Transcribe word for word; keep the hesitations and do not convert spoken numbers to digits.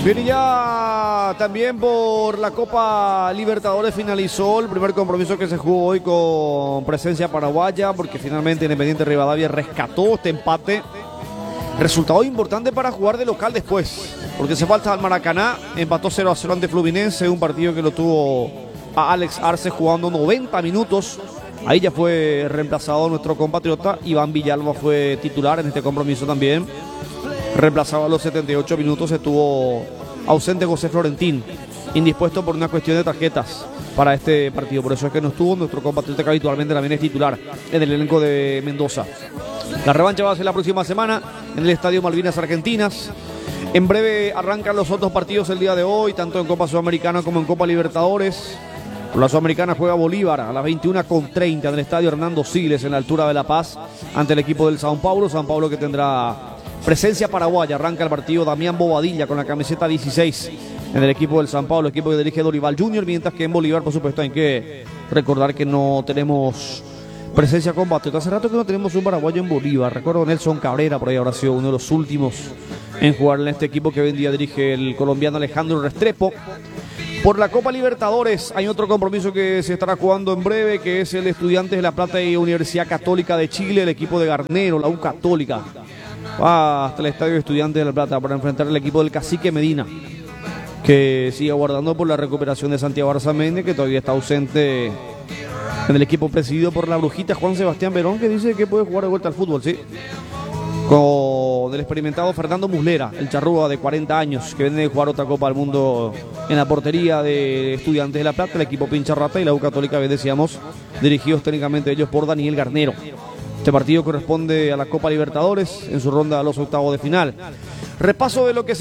Bien, y ya también por la Copa Libertadores finalizó el primer compromiso que se jugó hoy con presencia paraguaya, porque finalmente Independiente Rivadavia rescató este empate. Resultado importante para jugar de local después, porque se falta al Maracaná, empató cero a cero ante Fluminense, un partido que lo tuvo a Alex Arce jugando noventa minutos. Ahí ya fue reemplazado nuestro compatriota. Iván Villalba fue titular en este compromiso también. Reemplazado a los setenta y ocho minutos, estuvo ausente José Florentín, indispuesto por una cuestión de tarjetas para este partido. Por eso es que no estuvo nuestro compatriota, que habitualmente también es titular en el elenco de Mendoza. La revancha va a ser la próxima semana en el Estadio Malvinas Argentinas. En breve arrancan los otros partidos el día de hoy, tanto en Copa Sudamericana como en Copa Libertadores. Por la Sudamericana juega Bolívar a las veintiuna con treinta en el Estadio Hernando Siles, en la altura de La Paz, ante el equipo del São Paulo. São Paulo que tendrá presencia paraguaya. Arranca el partido Damián Bobadilla con la camiseta dieciséis en el equipo del São Paulo, equipo que dirige Dorival junior, mientras que en Bolívar, por supuesto, hay que recordar que no tenemos presencia combate. Hace rato que no tenemos un paraguayo en Bolívar. Recuerdo Nelson Cabrera, por ahí habrá sido uno de los últimos en jugar en este equipo que hoy en día dirige el colombiano Alejandro Restrepo. Por la Copa Libertadores hay otro compromiso que se estará jugando en breve, que es el Estudiantes de La Plata y Universidad Católica de Chile, el equipo de Garnero, la U Católica. Va hasta el Estadio de Estudiantes de La Plata para enfrentar al equipo del Cacique Medina, que sigue aguardando por la recuperación de Santiago Arzamendi, que todavía está ausente en el equipo presidido por la brujita Juan Sebastián Verón, que dice que puede jugar de vuelta al fútbol, sí. Con el experimentado Fernando Muslera, el charrúa de cuarenta años, que viene de jugar otra Copa del Mundo en la portería de Estudiantes de La Plata, el equipo pincha rata, y la U Católica, bien decíamos, dirigidos técnicamente ellos por Daniel Garnero. Este partido corresponde a la Copa Libertadores en su ronda a los octavos de final. Repaso de lo que se